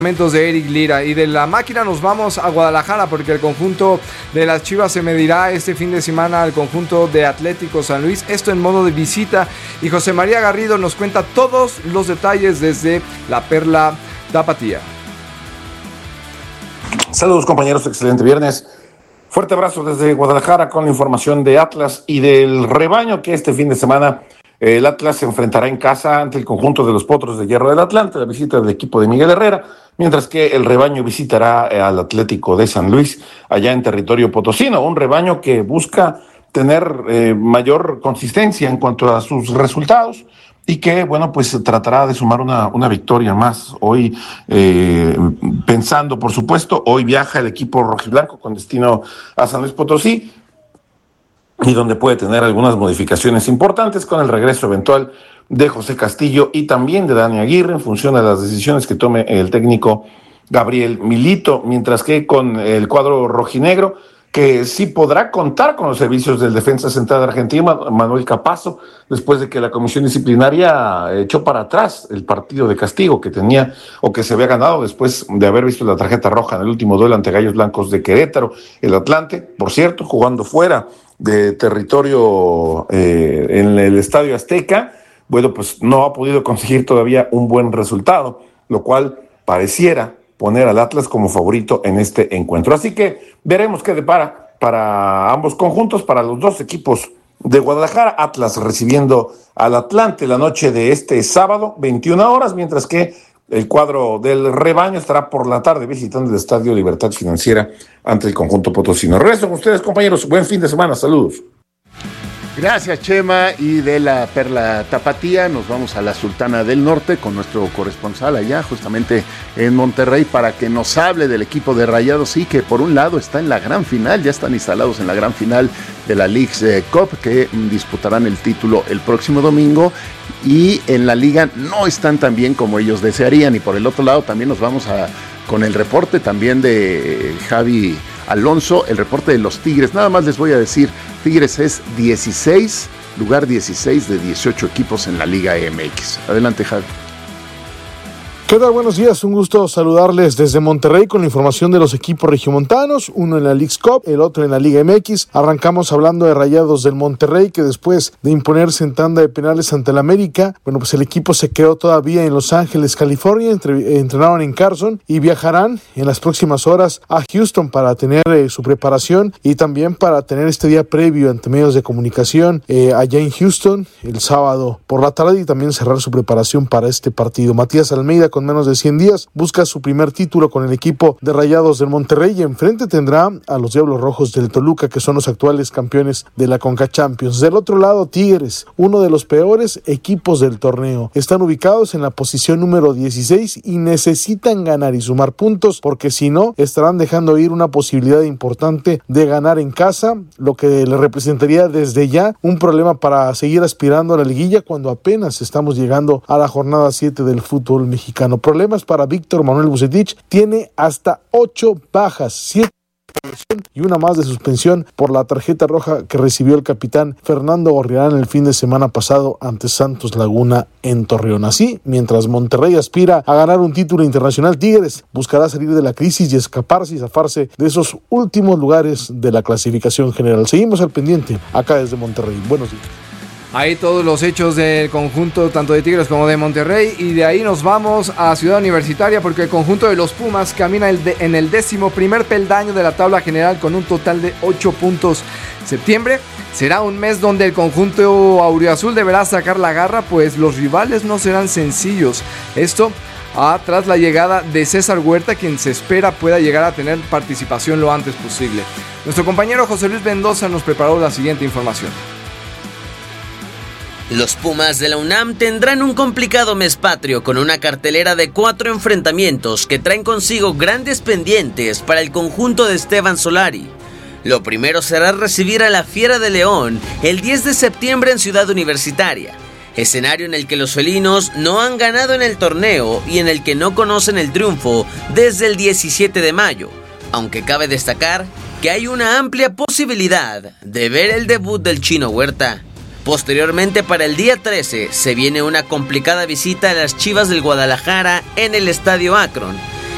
De Eric Lira. Y de la máquina nos vamos a Guadalajara porque el conjunto de las Chivas se medirá este fin de semana al conjunto de Atlético San Luis, esto en modo de visita, y José María Garrido nos cuenta todos los detalles desde la Perla Tapatía. Saludos compañeros, excelente viernes. Fuerte abrazo desde Guadalajara con la información de Atlas y del rebaño que este fin de semana el Atlas se enfrentará en casa ante el conjunto de los Potros de Hierro del Atlante, la visita del equipo de Miguel Herrera, mientras que el rebaño visitará al Atlético de San Luis allá en territorio potosino, un rebaño que busca tener mayor consistencia en cuanto a sus resultados y que, bueno, pues tratará de sumar una victoria más. Hoy, pensando, por supuesto, hoy viaja el equipo rojiblanco con destino a San Luis Potosí, y donde puede tener algunas modificaciones importantes con el regreso eventual de José Castillo y también de Dani Aguirre en función de las decisiones que tome el técnico Gabriel Milito, mientras que con el cuadro rojinegro, que sí podrá contar con los servicios del defensa central de Argentina, Manuel Capazo, después de que la comisión disciplinaria echó para atrás el partido de castigo que tenía o que se había ganado después de haber visto la tarjeta roja en el último duelo ante Gallos Blancos de Querétaro, el Atlante, por cierto, jugando fuera de territorio en el Estadio Azteca. Bueno, pues no ha podido conseguir todavía un buen resultado, lo cual pareciera poner al Atlas como favorito en este encuentro. Así que veremos qué depara para ambos conjuntos, para los dos equipos de Guadalajara. Atlas recibiendo al Atlante la noche de este sábado, 21 horas, mientras que el cuadro del rebaño estará por la tarde visitando el Estadio Libertad Financiera ante el conjunto potosino. Regreso con ustedes, compañeros. Buen fin de semana. Saludos. Gracias, Chema. Y de la Perla Tapatía nos vamos a la Sultana del Norte con nuestro corresponsal allá, justamente en Monterrey, para que nos hable del equipo de Rayados. Sí, que por un lado está en la gran final, ya están instalados en la gran final de la Leagues Cup, que disputarán el título el próximo domingo. Y en la liga no están tan bien como ellos desearían. Y por el otro lado también nos vamos con el reporte también de Javi Alonso, el reporte de los Tigres. Nada más les voy a decir, Tigres es lugar 16 de 18 equipos en la Liga MX. Adelante, Javi. ¿Qué tal? Buenos días, un gusto saludarles desde Monterrey con la información de los equipos regiomontanos, uno en la Leagues Cup, el otro en la Liga MX. Arrancamos hablando de Rayados del Monterrey, que después de imponerse en tanda de penales ante el América, bueno, pues el equipo se quedó todavía en Los Ángeles, California, entrenaron en Carson y viajarán en las próximas horas a Houston para tener su preparación y también para tener este día previo ante medios de comunicación allá en Houston el sábado por la tarde y también cerrar su preparación para este partido. Matías Almeida, con menos de 100 días, busca su primer título con el equipo de Rayados del Monterrey y enfrente tendrá a los Diablos Rojos del Toluca, que son los actuales campeones de la Conca Champions. Del otro lado, Tigres, uno de los peores equipos del torneo. Están ubicados en la posición número 16 y necesitan ganar y sumar puntos, porque si no, estarán dejando ir una posibilidad importante de ganar en casa, lo que le representaría desde ya un problema para seguir aspirando a la liguilla cuando apenas estamos llegando a la jornada 7 del fútbol mexicano. Problemas para Víctor Manuel Vucetich, tiene hasta 8 bajas, 7 y una más de suspensión por la tarjeta roja que recibió el capitán Fernando Gorriarán el fin de semana pasado ante Santos Laguna en Torreón. Así, mientras Monterrey aspira a ganar un título internacional, Tigres buscará salir de la crisis y escaparse y zafarse de esos últimos lugares de la clasificación general. Seguimos al pendiente acá desde Monterrey. Buenos días. Ahí todos los hechos del conjunto tanto de Tigres como de Monterrey, y de ahí nos vamos a Ciudad Universitaria porque el conjunto de los Pumas camina en el 11º peldaño de la tabla general con un total de 8 puntos. Septiembre será un mes donde el conjunto auriazul deberá sacar la garra, pues los rivales no serán sencillos. Esto tras la llegada de César Huerta, quien se espera pueda llegar a tener participación lo antes posible. Nuestro compañero José Luis Mendoza nos preparó la siguiente información. Los Pumas de la UNAM tendrán un complicado mes patrio con una cartelera de 4 enfrentamientos que traen consigo grandes pendientes para el conjunto de Esteban Solari. Lo primero será recibir a la Fiera de León el 10 de septiembre en Ciudad Universitaria, escenario en el que los felinos no han ganado en el torneo y en el que no conocen el triunfo desde el 17 de mayo, aunque cabe destacar que hay una amplia posibilidad de ver el debut del Chino Huerta. Posteriormente, para el día 13, se viene una complicada visita a las Chivas del Guadalajara en el Estadio Akron,